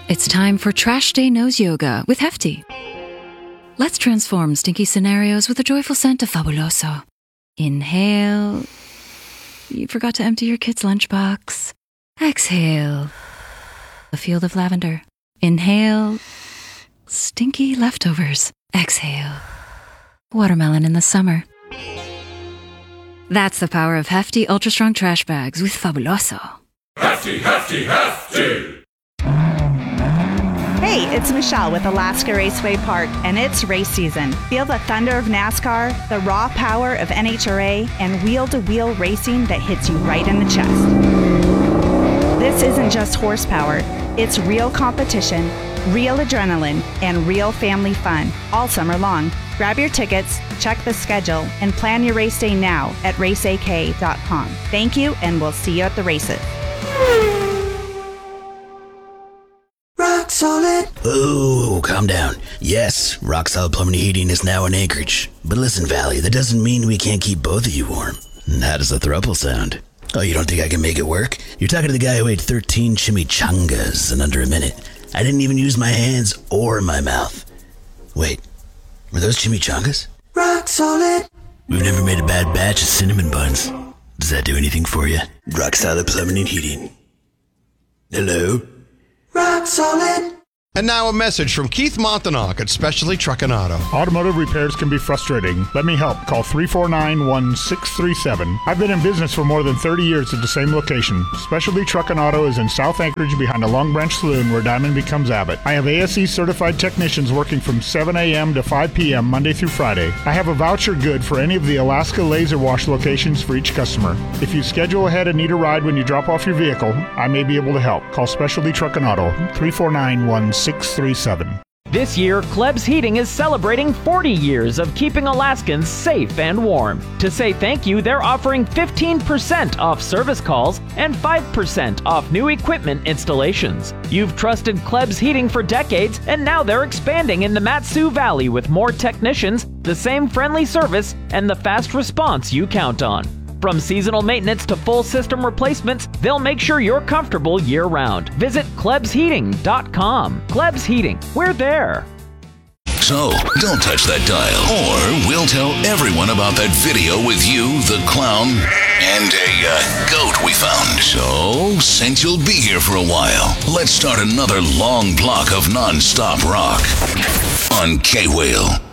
It's time for Trash Day Nose Yoga with Hefty. Let's transform stinky scenarios with the joyful scent of Fabuloso. Inhale. You forgot to empty your kid's lunchbox. Exhale. A field of lavender. Inhale. Stinky leftovers. Exhale. Watermelon in the summer. That's the power of Hefty Ultra Strong Trash Bags with Fabuloso. Hefty, hefty, hefty! Hey, it's Michelle with Alaska Raceway Park, and it's race season. Feel the thunder of NASCAR, the raw power of NHRA, and wheel-to-wheel racing that hits you right in the chest. This isn't just horsepower. It's real competition, real adrenaline, and real family fun all summer long. Grab your tickets, check the schedule, and plan your race day now at raceak.com. Thank you, and we'll see you at the races. Rock Solid. Oh, calm down. Yes, Rock Solid Plumbing and Heating is now in Anchorage. But listen, Valley, that doesn't mean we can't keep both of you warm. How does the throuple sound? Oh, you don't think I can make it work? You're talking to the guy who ate 13 chimichangas in under a minute. I didn't even use my hands or my mouth. Wait, were those chimichangas? Rock Solid. We've never made a bad batch of cinnamon buns. Does that do anything for you? Rock Solid Plumbing and Heating. Hello? Rock Solid. And now a message from Keith Montanok at Specialty Truck and Auto. Automotive repairs can be frustrating. Let me help. Call 349-1637. I've been in business for more than 30 years at the same location. Specialty Truck and Auto is in South Anchorage behind the Long Branch Saloon where Diamond becomes Abbott. I have ASE certified technicians working from 7 a.m. to 5 p.m. Monday through Friday. I have a voucher good for any of the Alaska Laser Wash locations for each customer. If you schedule ahead and need a ride when you drop off your vehicle, I may be able to help. Call Specialty Truck and Auto, 349-1637. This year, Klebs Heating is celebrating 40 years of keeping Alaskans safe and warm. To say thank you, they're offering 15% off service calls and 5% off new equipment installations. You've trusted Klebs Heating for decades, and now they're expanding in the Mat-Su Valley with more technicians, the same friendly service, and the fast response you count on. From seasonal maintenance to full system replacements, they'll make sure you're comfortable year-round. Visit KlebsHeating.com. Klebs Heating, we're there. So, don't touch that dial, or we'll tell everyone about that video with you, the clown, and a goat we found. So, since you'll be here for a while, let's start another long block of non-stop rock on K-Whale.